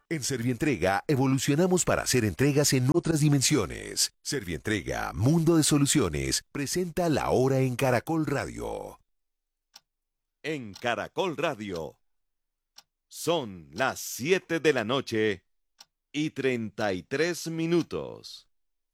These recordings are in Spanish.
En Servientrega evolucionamos para hacer entregas en otras dimensiones. Servientrega, Mundo de Soluciones, presenta La Hora en Caracol Radio. En Caracol Radio son las 7 de la noche y 33 minutos.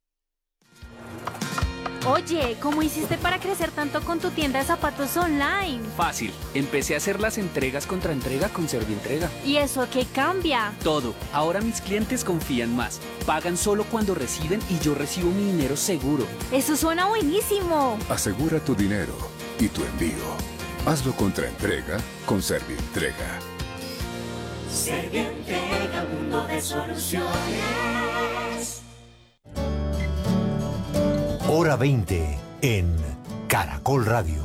Oye, ¿cómo hiciste para crecer tanto con tu tienda de zapatos online? Fácil, empecé a hacer las entregas contra entrega con Servientrega. ¿Y eso qué cambia? Todo, ahora mis clientes confían más, pagan solo cuando reciben y yo recibo mi dinero seguro. ¡Eso suena buenísimo! Asegura tu dinero y tu envío. Hazlo contra entrega con Servientrega. Servientrega, mundo de soluciones. Hora 20 en Caracol Radio.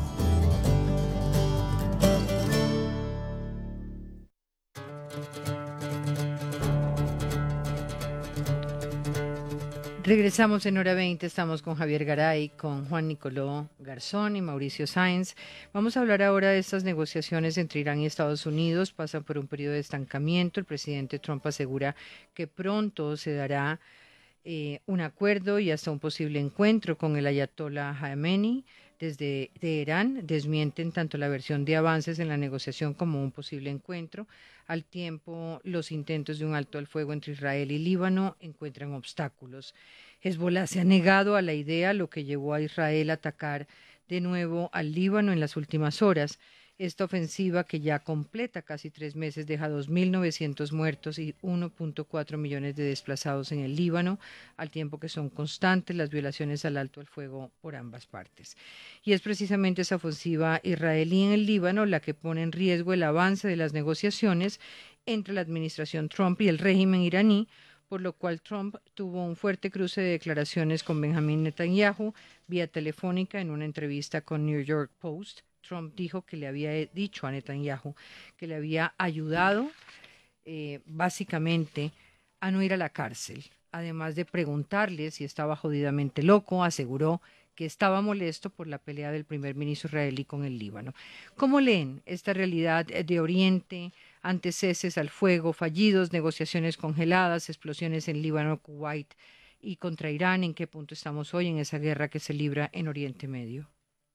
Regresamos en Hora 20, estamos con Javier Garay, con Juan Nicoló Garzón y Mauricio Sáenz. Vamos a hablar ahora de estas negociaciones entre Irán y Estados Unidos. Pasan por un periodo de estancamiento. El presidente Trump asegura que pronto se dará un acuerdo y hasta un posible encuentro con el ayatollah Jamenei. Desde Teherán desmienten tanto la versión de avances en la negociación como un posible encuentro. Al tiempo, los intentos de un alto al fuego entre Israel y Líbano encuentran obstáculos. Hezbollah se ha negado a la idea, lo que llevó a Israel a atacar de nuevo al Líbano en las últimas horas. Esta ofensiva, que ya completa casi 3 meses, deja 2.900 muertos y 1.4 millones de desplazados en el Líbano, al tiempo que son constantes las violaciones al alto al fuego por ambas partes. Y es precisamente esa ofensiva israelí en el Líbano la que pone en riesgo el avance de las negociaciones entre la administración Trump y el régimen iraní, por lo cual Trump tuvo un fuerte cruce de declaraciones con Benjamin Netanyahu vía telefónica en una entrevista con New York Post. Trump dijo que le había dicho a Netanyahu que le había ayudado básicamente a no ir a la cárcel. Además de preguntarle si estaba jodidamente loco, aseguró que estaba molesto por la pelea del primer ministro israelí con el Líbano. ¿Cómo leen esta realidad de Oriente ante ceses al fuego fallidos, negociaciones congeladas, explosiones en Líbano, Kuwait y contra Irán? ¿En qué punto estamos hoy en esa guerra que se libra en Oriente Medio?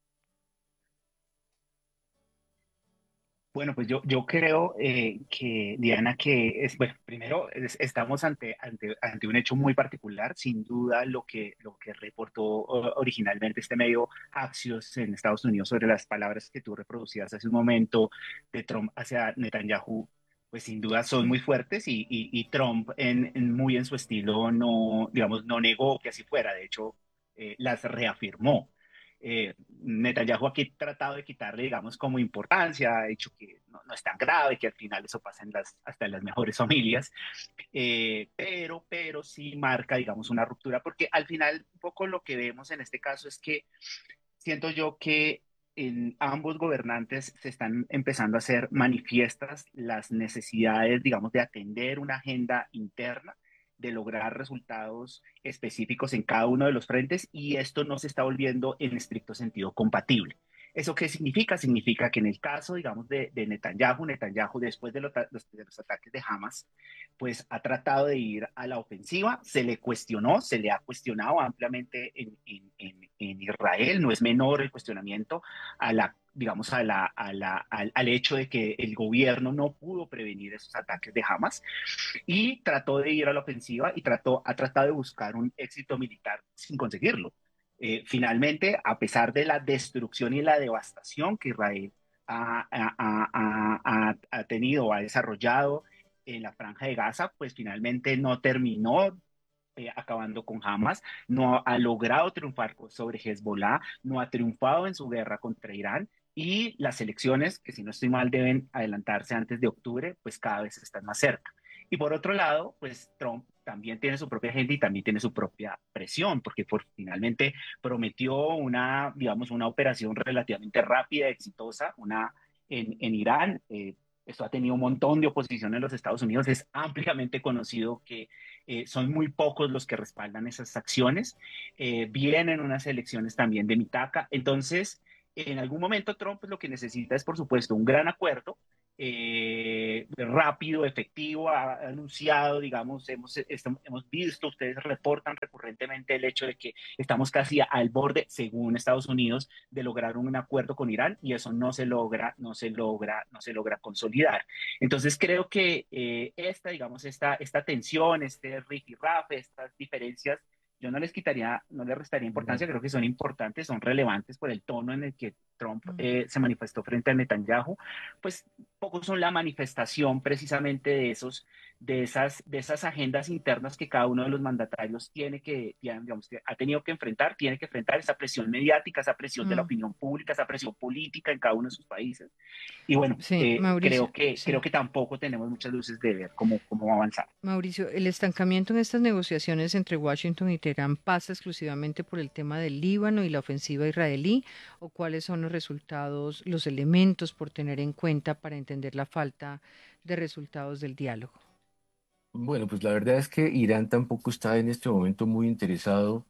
Bueno, pues yo creo que, Diana, bueno, primero estamos ante un hecho muy particular. Sin duda, lo que reportó originalmente este medio Axios en Estados Unidos sobre las palabras que tú reproducías hace un momento de Trump hacia Netanyahu, pues sin duda son muy fuertes y Trump muy en su estilo no, digamos, no negó que así fuera. De hecho, las reafirmó. Netanyahu aquí ha tratado de quitarle, digamos, como importancia, ha dicho que no es tan grave, que al final eso pasa hasta en las mejores familias, pero sí marca, digamos, una ruptura, porque al final un poco lo que vemos en este caso es que siento yo que en ambos gobernantes se están empezando a hacer manifiestas las necesidades, digamos, de atender una agenda interna, de lograr resultados específicos en cada uno de los frentes, y esto no se está volviendo en estricto sentido compatible. ¿Eso qué significa? Significa que en el caso, digamos, de Netanyahu, después de los ataques de Hamas, pues ha tratado de ir a la ofensiva, se le ha cuestionado ampliamente en Israel. No es menor el cuestionamiento a la, digamos, al hecho de que el gobierno no pudo prevenir esos ataques de Hamas, y trató de ir a la ofensiva y ha tratado de buscar un éxito militar sin conseguirlo. Finalmente, a pesar de la destrucción y la devastación que Israel ha tenido, ha desarrollado en la Franja de Gaza, pues finalmente no terminó acabando con Hamas, no ha logrado triunfar sobre Hezbollah, no ha triunfado en su guerra contra Irán, y las elecciones, que si no estoy mal deben adelantarse antes de octubre, pues cada vez están más cerca. Y por otro lado, pues Trump también tiene su propia agenda y también tiene su propia presión, porque finalmente prometió digamos, una operación relativamente rápida, exitosa, en Irán. Esto ha tenido un montón de oposición en los Estados Unidos. Es ampliamente conocido que son muy pocos los que respaldan esas acciones. Vienen unas elecciones también de Mitaca. Entonces, en algún momento Trump lo que necesita es, por supuesto, un gran acuerdo, rápido, efectivo, ha anunciado, digamos, hemos visto, ustedes reportan recurrentemente el hecho de que estamos casi al borde, según Estados Unidos, de lograr un acuerdo con Irán y eso no se logra consolidar. Entonces creo que digamos, esta tensión, este rifirrafe, estas diferencias, yo no le restaría importancia, creo que son importantes, son relevantes por el tono en el que Trump se manifestó frente a Netanyahu, pues pocos son la manifestación precisamente de esas agendas internas que cada uno de los mandatarios digamos, que ha tenido que enfrentar, tiene que enfrentar esa presión mediática, esa presión de la Mm, opinión pública, esa presión política en cada uno de sus países. Y bueno, sí, Mauricio, creo sí. que tampoco tenemos muchas luces de ver cómo va a avanzar. Mauricio, ¿el estancamiento en estas negociaciones entre Washington y Teherán pasa exclusivamente por el tema del Líbano y la ofensiva israelí? ¿O cuáles son los resultados, los elementos por tener en cuenta para entender la falta de resultados del diálogo? Bueno, pues la verdad es que Irán tampoco está en este momento muy interesado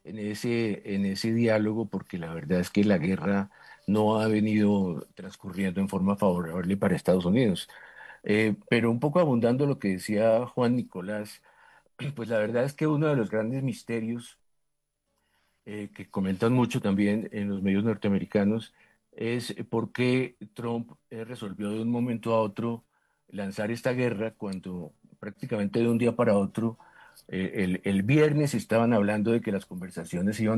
en ese diálogo porque la verdad es que la guerra no ha venido transcurriendo en forma favorable para Estados Unidos. Pero un poco abundando lo que decía Juan Nicolás, pues la verdad es que uno de los grandes misterios que comentan mucho también en los medios norteamericanos es por qué Trump resolvió de un momento a otro lanzar esta guerra cuando prácticamente de un día para otro, el viernes estaban hablando de que las conversaciones iban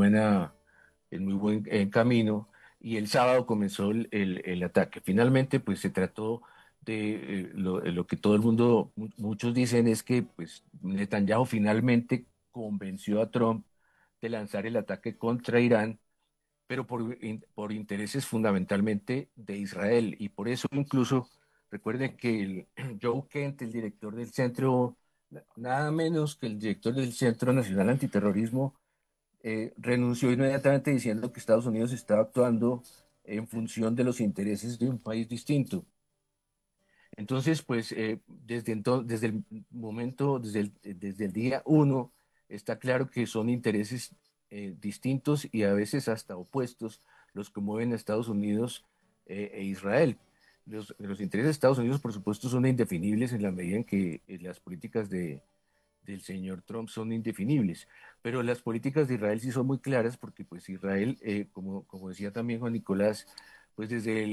en muy buen camino y el sábado comenzó el ataque. Finalmente, pues se trató de lo que todo el mundo, muchos dicen es que pues Netanyahu finalmente convenció a Trump de lanzar el ataque contra Irán, pero por intereses fundamentalmente de Israel. Y por eso incluso, recuerden que Joe Kent, el director del centro, nada menos que el director del Centro Nacional Antiterrorismo, renunció inmediatamente diciendo que Estados Unidos estaba actuando en función de los intereses de un país distinto. Entonces, pues desde el momento, desde el día uno, está claro que son intereses distintos y a veces hasta opuestos los que mueven a Estados Unidos e Israel. Los intereses de Estados Unidos, por supuesto, son indefinibles en la medida en que las políticas del señor Trump son indefinibles, pero las políticas de Israel sí son muy claras porque pues Israel, como decía también Juan Nicolás, pues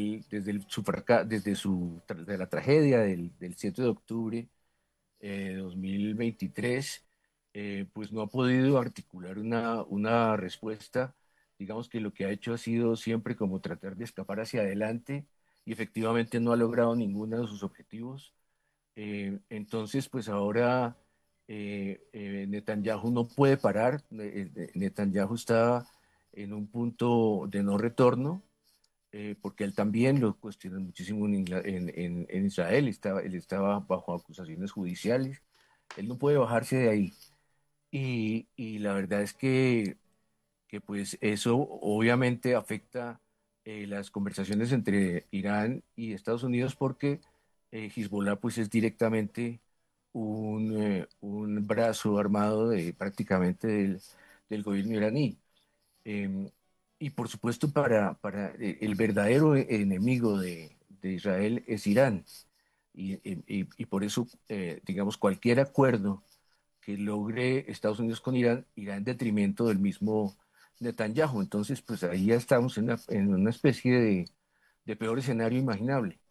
de la tragedia del 7 de octubre de 2023, pues no ha podido articular una respuesta. Digamos que lo que ha hecho ha sido siempre como tratar de escapar hacia adelante y efectivamente no ha logrado ninguno de sus objetivos. Entonces, pues ahora Netanyahu no puede parar. Netanyahu está en un punto de no retorno porque él también lo cuestiona muchísimo en Israel, él estaba bajo acusaciones judiciales, él no puede bajarse de ahí. Y la verdad es que pues eso obviamente afecta las conversaciones entre Irán y Estados Unidos porque Hezbollah pues es directamente un brazo armado prácticamente del gobierno iraní. Eh, y por supuesto, el verdadero enemigo de Israel es Irán. Y por eso, digamos, cualquier acuerdo que logre Estados Unidos con Irán irá en detrimento del mismo Netanyahu. Entonces, pues ahí ya estamos en una especie de peor escenario imaginable.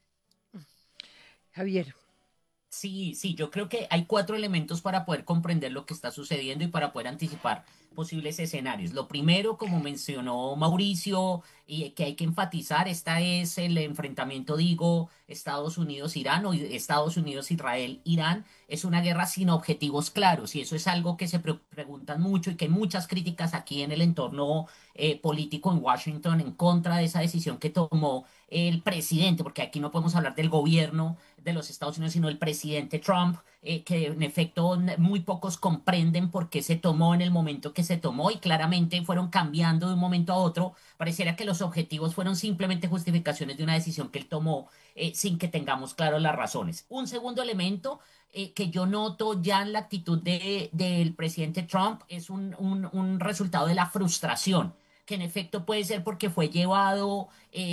Javier. Sí, sí, yo creo que hay cuatro elementos para poder comprender lo que está sucediendo y para poder anticipar posibles escenarios. Lo primero, como mencionó Mauricio, y que hay que enfatizar, esta es el enfrentamiento, digo, Estados Unidos-Irán o Estados Unidos-Israel-Irán. Es una guerra sin objetivos claros y eso es algo que se preguntan mucho y que hay muchas críticas aquí en el entorno político en Washington en contra de esa decisión que tomó el presidente, porque aquí no podemos hablar del gobierno de los Estados Unidos, sino el presidente Trump, que en efecto muy pocos comprenden por qué se tomó en el momento que se tomó y claramente fueron cambiando de un momento a otro. Pareciera que los objetivos fueron simplemente justificaciones de una decisión que él tomó sin que tengamos claras las razones. Un segundo elemento que yo noto ya en la actitud del presidente Trump es un resultado de la frustración que en efecto puede ser porque fue llevado,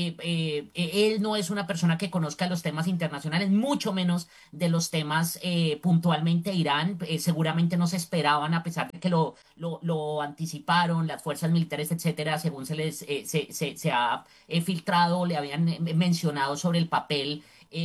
él no es una persona que conozca los temas internacionales, mucho menos de los temas puntualmente Irán. Seguramente no se esperaban, a pesar de que lo anticiparon las fuerzas militares, etcétera, según se ha filtrado, le habían mencionado sobre el papel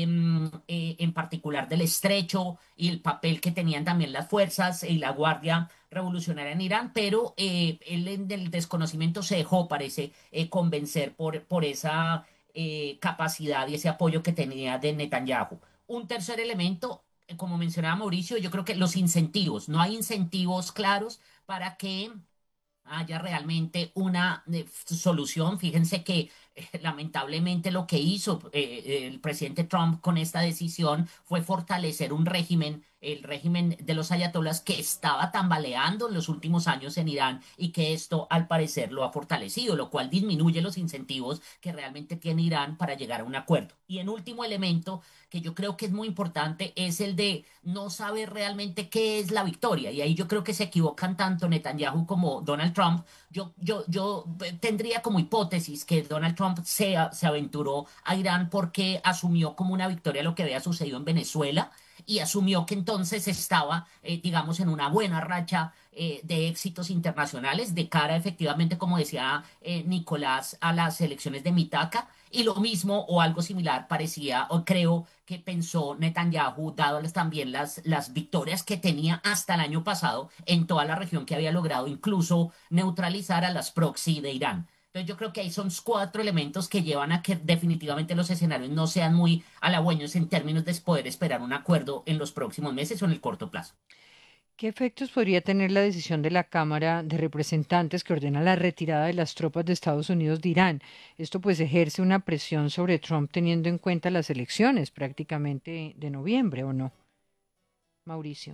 en particular del estrecho y el papel que tenían también las fuerzas y la Guardia Revolucionaria en Irán, pero él en el desconocimiento se dejó, parece, convencer por esa capacidad y ese apoyo que tenía de Netanyahu. Un tercer elemento, como mencionaba Mauricio, yo creo que los incentivos, no hay incentivos claros para que haya realmente una solución. Fíjense que lamentablemente lo que hizo el presidente Trump con esta decisión fue fortalecer un régimen, el régimen de los ayatolás, que estaba tambaleando en los últimos años en Irán, y que esto al parecer lo ha fortalecido, lo cual disminuye los incentivos que realmente tiene Irán para llegar a un acuerdo. Y en último elemento, que yo creo que es muy importante, es el de no saber realmente qué es la victoria. Y ahí yo creo que se equivocan tanto Netanyahu como Donald Trump. Yo tendría como hipótesis que Donald Trump se aventuró a Irán porque asumió como una victoria lo que había sucedido en Venezuela, y asumió que entonces estaba, digamos, en una buena racha de éxitos internacionales de cara, efectivamente, como decía Nicolás, a las elecciones de Mitaca. Y lo mismo o algo similar parecía, o creo que pensó Netanyahu, dado también las victorias que tenía hasta el año pasado en toda la región, que había logrado incluso neutralizar a las proxy de Irán. Entonces yo creo que ahí son cuatro elementos que llevan a que definitivamente los escenarios no sean muy halagüeños en términos de poder esperar un acuerdo en los próximos meses o en el corto plazo. ¿Qué efectos podría tener la decisión de la Cámara de Representantes que ordena la retirada de las tropas de Estados Unidos de Irán? Esto pues ejerce una presión sobre Trump teniendo en cuenta las elecciones prácticamente de noviembre, ¿o no, Mauricio?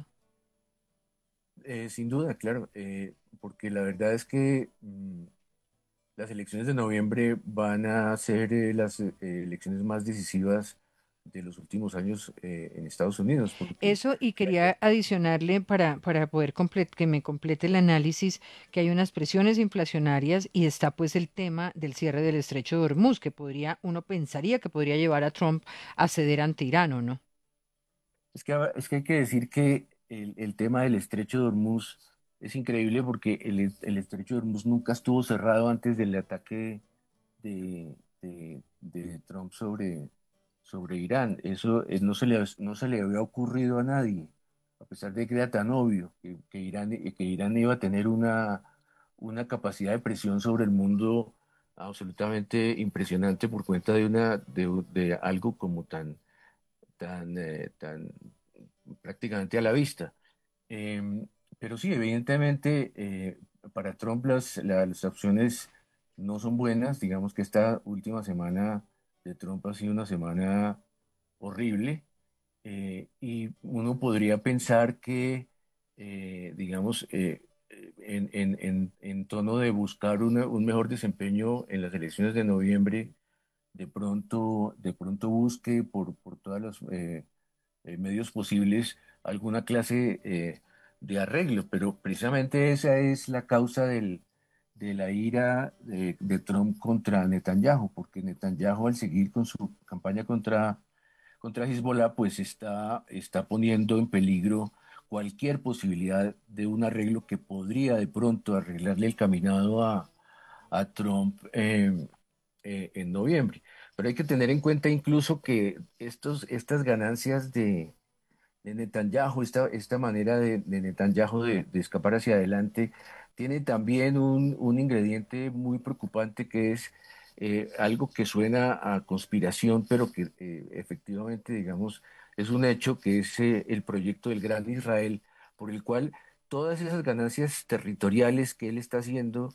Sin duda, claro, porque la verdad es que las elecciones de noviembre van a ser las elecciones más decisivas de los últimos años en Estados Unidos, porque Eso, y la- quería adicionarle para poder que me complete el análisis, que hay unas presiones inflacionarias y está pues el tema del cierre del estrecho de Hormuz, que uno pensaría que podría llevar a Trump a ceder ante Irán, ¿o no? es que hay que decir que el tema del estrecho de Hormuz es increíble porque el estrecho de Hormuz nunca estuvo cerrado antes del ataque de Trump sobre Irán. Eso no se le había ocurrido a nadie, a pesar de que era tan obvio que Irán iba a tener una capacidad de presión sobre el mundo absolutamente impresionante por cuenta de algo como tan prácticamente a la vista. Em, pero sí, evidentemente, para Trump las opciones no son buenas. Digamos que esta última semana de Trump ha sido una semana horrible, y uno podría pensar que, digamos, en tono de buscar un mejor desempeño en las elecciones de noviembre, de pronto busque por todos los medios posibles alguna clase de arreglo, pero precisamente esa es la causa de la ira de Trump contra Netanyahu, porque Netanyahu, al seguir con su campaña contra Hezbollah, pues está poniendo en peligro cualquier posibilidad de un arreglo que podría de pronto arreglarle el caminado a Trump en noviembre. Pero hay que tener en cuenta incluso que estas ganancias de Netanyahu, esta manera de Netanyahu de escapar hacia adelante, tiene también un ingrediente muy preocupante, que es algo que suena a conspiración, pero que efectivamente, digamos, es un hecho, que es el proyecto del Gran Israel, por el cual todas esas ganancias territoriales que él está haciendo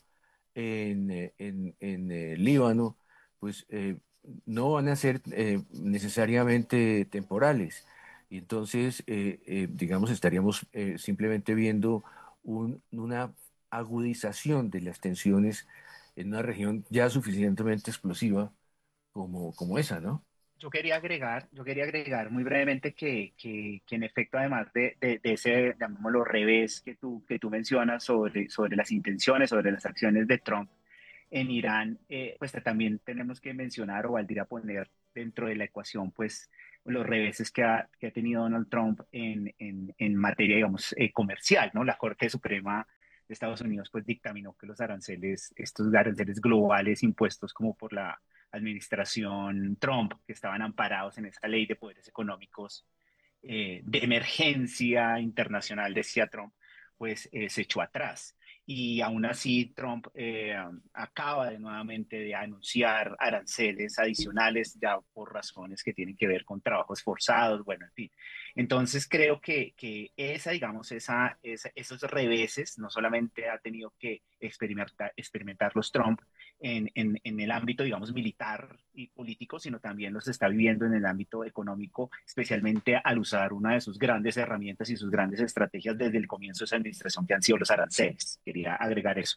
en Líbano, pues no van a ser necesariamente temporales. Y entonces, digamos, estaríamos simplemente viendo una agudización de las tensiones en una región ya suficientemente explosiva como esa, ¿no? Yo quería agregar muy brevemente que en efecto, además de ese, llamémoslo, revés que tú mencionas sobre las intenciones, sobre las acciones de Trump, en Irán, pues también tenemos que mencionar o valdría poner dentro de la ecuación, pues los reveses que ha tenido Donald Trump en materia, digamos, comercial, ¿no? La Corte Suprema de Estados Unidos, pues dictaminó que los aranceles, estos aranceles globales impuestos como por la administración Trump, que estaban amparados en esa ley de poderes económicos de emergencia internacional, decía Trump, pues se echó atrás. Y aún así Trump acaba de nuevamente de anunciar aranceles adicionales ya por razones que tienen que ver con trabajos forzados, bueno, en fin. Entonces creo que esa, digamos, esos reveses no solamente ha tenido que experimentarlos Trump en el ámbito, digamos, militar y político, sino también los está viviendo en el ámbito económico, especialmente al usar una de sus grandes herramientas y sus grandes estrategias desde el comienzo de esa administración, que han sido los aranceles. Quería agregar eso.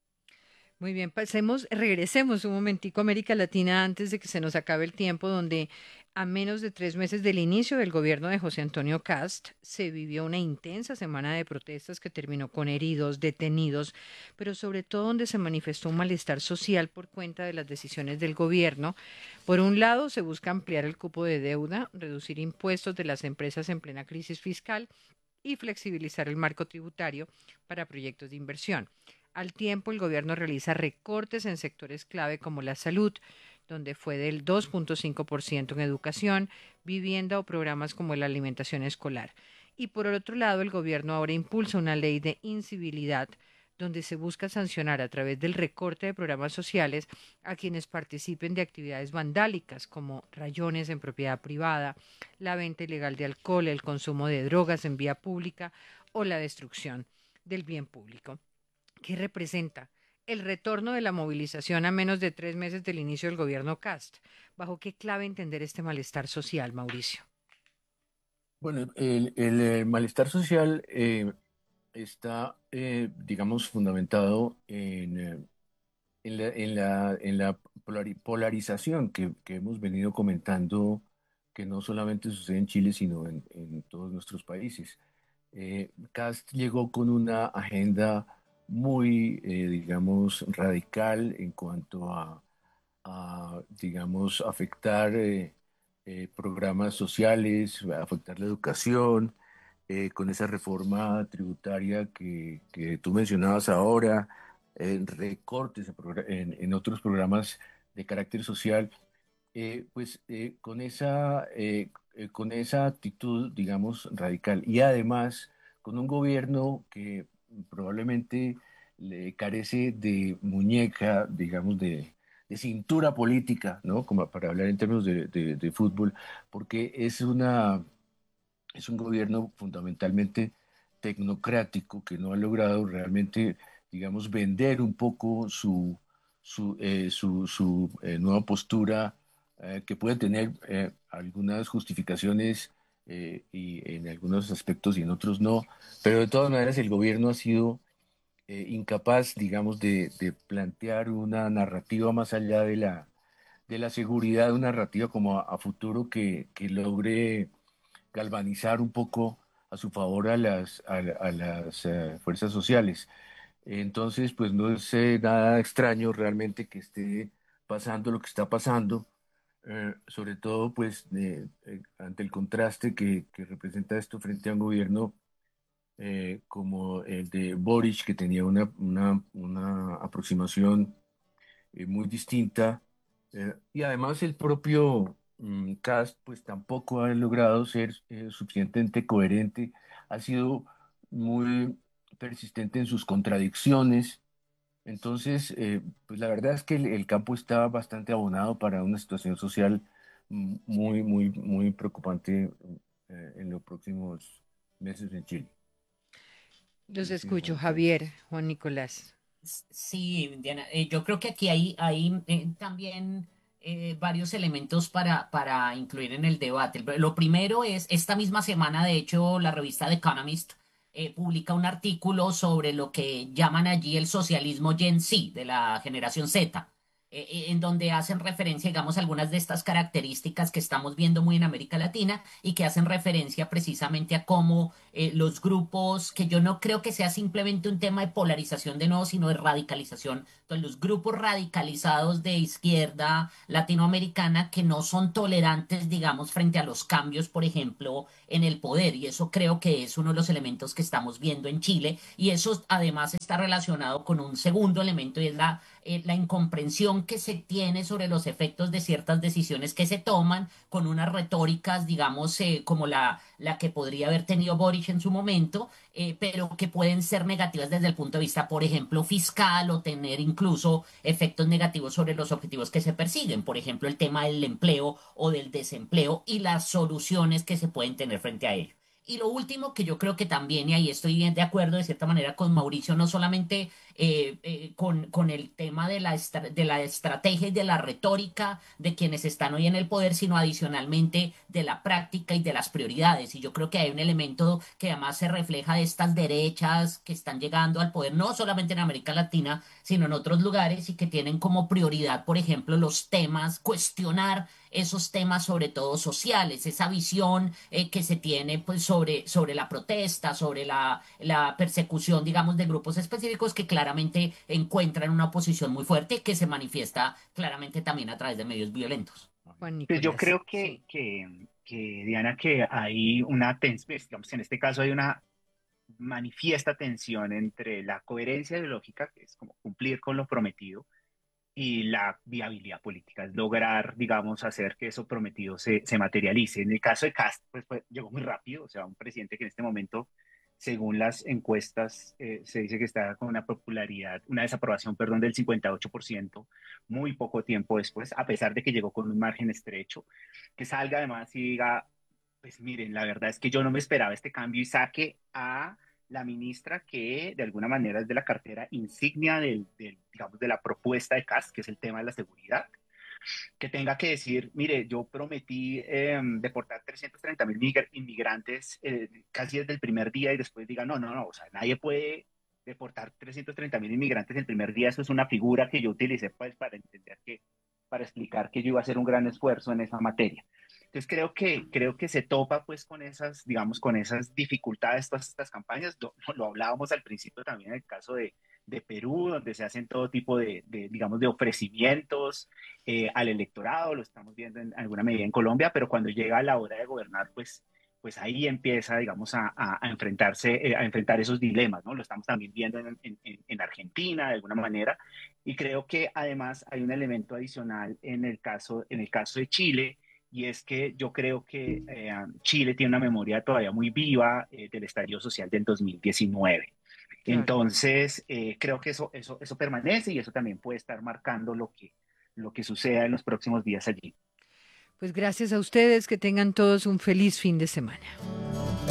Muy bien, regresemos un momentico a América Latina antes de que se nos acabe el tiempo, donde a menos de 3 meses del inicio del gobierno de José Antonio Cast se vivió una intensa semana de protestas que terminó con heridos, detenidos, pero sobre todo donde se manifestó un malestar social por cuenta de las decisiones del gobierno. Por un lado, se busca ampliar el cupo de deuda, reducir impuestos de las empresas en plena crisis fiscal y flexibilizar el marco tributario para proyectos de inversión. Al tiempo, el gobierno realiza recortes en sectores clave como la salud, donde fue del 2.5% en educación, vivienda o programas como la alimentación escolar. Y por el otro lado, el gobierno ahora impulsa una ley de incivilidad, donde se busca sancionar a través del recorte de programas sociales a quienes participen de actividades vandálicas como rayones en propiedad privada, la venta ilegal de alcohol, el consumo de drogas en vía pública o la destrucción del bien público. ¿Qué representa el retorno de la movilización a menos de 3 meses del inicio del gobierno Cast? ¿Bajo qué clave entender este malestar social, Mauricio? Bueno, el malestar social está, digamos, fundamentado en la polarización que hemos venido comentando, que no solamente sucede en Chile, sino en todos nuestros países. Cast llegó con una agenda muy, digamos, radical en cuanto digamos, afectar programas sociales, afectar la educación, con esa reforma tributaria que tú mencionabas ahora, recortes en otros programas de carácter social, con esa actitud, digamos, radical y además con un gobierno que probablemente le carece de muñeca, digamos, de cintura política, ¿no? Como para hablar en términos de fútbol, porque es un gobierno fundamentalmente tecnocrático que no ha logrado realmente, digamos, vender un poco su nueva postura, que puede tener algunas justificaciones y en algunos aspectos y en otros no, pero de todas maneras el gobierno ha sido incapaz, digamos, de plantear una narrativa más allá de la seguridad, una narrativa como a futuro que logre galvanizar un poco a su favor a las fuerzas sociales. Entonces, pues no es nada extraño realmente que esté pasando lo que está pasando, sobre todo pues ante el contraste que representa esto frente a un gobierno como el de Boric, que tenía una aproximación muy distinta, y además el propio Kast pues tampoco ha logrado ser suficientemente coherente, ha sido muy persistente en sus contradicciones. Entonces, pues la verdad es que el campo está bastante abonado para una situación social muy, muy, muy preocupante en los próximos meses en Chile. Los Sí, escucho, Juan Carlos. Javier, Juan Nicolás. Sí, Diana, yo creo que aquí hay también varios elementos para incluir en el debate. Lo primero es, esta misma semana, de hecho, la revista The Economist publica un artículo sobre lo que llaman allí el socialismo Gen Z, de la generación Z. en donde hacen referencia, digamos, a algunas de estas características que estamos viendo muy en América Latina y que hacen referencia precisamente a cómo los grupos, que yo no creo que sea simplemente un tema de polarización de nuevo, sino de radicalización. Entonces, los grupos radicalizados de izquierda latinoamericana que no son tolerantes, digamos, frente a los cambios, por ejemplo, en el poder. Y eso creo que es uno de los elementos que estamos viendo en Chile. Y eso además está relacionado con un segundo elemento y es la incomprensión que se tiene sobre los efectos de ciertas decisiones que se toman con unas retóricas, digamos, como la que podría haber tenido Boric en su momento, pero que pueden ser negativas desde el punto de vista, por ejemplo, fiscal o tener incluso efectos negativos sobre los objetivos que se persiguen, por ejemplo, el tema del empleo o del desempleo y las soluciones que se pueden tener frente a ello. Y lo último que yo creo que también, y ahí estoy bien de acuerdo de cierta manera con Mauricio, no solamente con el tema de la estrategia y de la retórica de quienes están hoy en el poder, sino adicionalmente de la práctica y de las prioridades. Y yo creo que hay un elemento que además se refleja de estas derechas que están llegando al poder, no solamente en América Latina, sino en otros lugares y que tienen como prioridad, por ejemplo, los temas, cuestionar esos temas sobre todo sociales, esa visión que se tiene pues sobre la protesta, sobre la persecución, digamos, de grupos específicos que claramente encuentran una oposición muy fuerte que se manifiesta claramente también a través de medios violentos. Juan Pues yo Nicolás. creo que Diana, que hay una tensión, digamos, en este caso hay una manifiesta tensión entre la coherencia ideológica, que es como cumplir con lo prometido, y la viabilidad política, es lograr, digamos, hacer que eso prometido se materialice. En el caso de Cast, pues llegó muy rápido, o sea, un presidente que en este momento, según las encuestas, se dice que está con una popularidad, una desaprobación, perdón, del 58%, muy poco tiempo después, a pesar de que llegó con un margen estrecho, que salga además y diga, pues miren, la verdad es que yo no me esperaba este cambio y saque a la ministra que de alguna manera es de la cartera insignia digamos, de la propuesta de CAS, que es el tema de la seguridad, que tenga que decir, mire, yo prometí deportar 330.000 inmigrantes casi desde el primer día y después diga, no, no, no, o sea, nadie puede deportar 330.000 inmigrantes el primer día, eso es una figura que yo utilicé pues para entender para explicar que yo iba a hacer un gran esfuerzo en esa materia. Entonces creo que se topa pues con esas, digamos, con esas dificultades todas estas campañas. Lo hablábamos al principio también en el caso de Perú, donde se hacen todo tipo digamos, de ofrecimientos al electorado, lo estamos viendo en alguna medida en Colombia, pero cuando llega la hora de gobernar, pues ahí empieza, digamos, a enfrentarse, a enfrentar esos dilemas, ¿no? Lo estamos también viendo en Argentina, de alguna manera, y creo que además hay un elemento adicional en el caso de Chile, y es que yo creo que Chile tiene una memoria todavía muy viva del estallido social del 2019. Claro. Entonces, creo que eso permanece y eso también puede estar marcando lo que suceda en los próximos días allí. Pues gracias a ustedes, que tengan todos un feliz fin de semana.